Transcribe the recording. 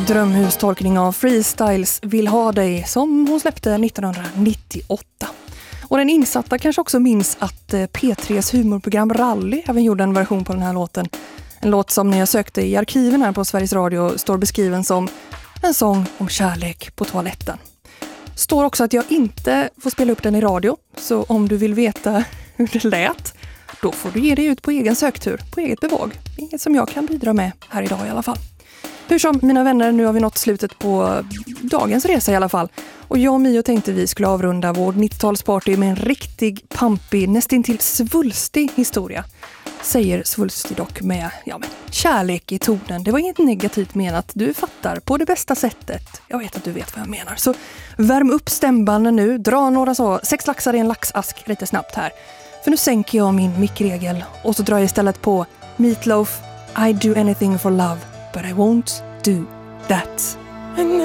drömhustolkning av Freestyles Vill ha dig som hon släppte 1998. Och den insatta kanske också minns att P3s humorprogram Rally även gjorde en version på den här låten. En låt som när jag sökte i arkiven här på Sveriges Radio står beskriven som en sång om kärlek på toaletten. Står också att jag inte får spela upp den i radio, så om du vill veta hur det lät, då får du ge dig ut på egen söktur, på eget bevåg. Inget som jag kan bidra med här idag i alla fall. Hur som, mina vänner, nu har vi nått slutet på dagens resa i alla fall. Och jag och Mio tänkte vi skulle avrunda vår 90-talsparty med en riktig, pampig, nästintill svulstig historia. Säger svulstig dock med kärlek i tonen. Det var inget negativt menat. Du fattar på det bästa sättet. Jag vet att du vet vad jag menar. Så värm upp stämbanden nu. Dra några 6 laxar i en laxask lite snabbt här. För nu sänker jag min mickregel och så drar jag istället på Meatloaf, I do anything for love, but I won't do that.